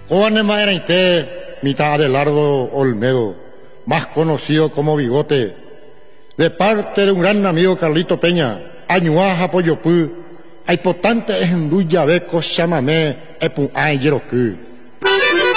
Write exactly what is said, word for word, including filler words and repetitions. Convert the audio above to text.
Juan Maeraité, mitad Adelardo Olmedo, más conocido como Bigote, de parte de un gran amigo Carlito Peña, Añuá Apoyopú, Aipotante es en Duyabeco, Chamamé, Epu Ay Yeroku.